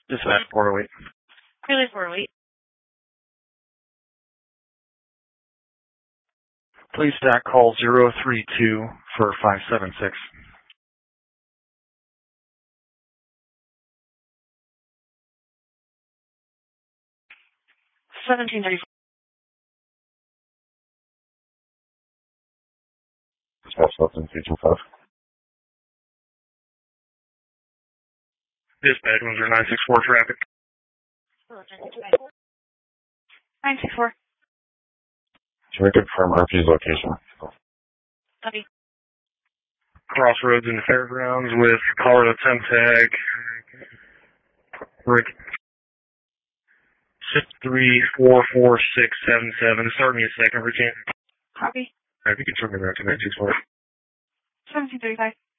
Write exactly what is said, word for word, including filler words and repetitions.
Dispatch four oh eight. Relay four oh eight. Please stack call zero three two for five seven six. seventeen thirty-four. Dispatch seven three two five. Dispatch one zero nine six four traffic. nine six four. Can we confirm R P's location? Copy. Crossroads in the fairgrounds with Colorado temp tag. Rick. six three four four six seven seven. Start me a second, Virginia. Copy. Alright, if you can turn me around to nine six four. seventeen thirty-five.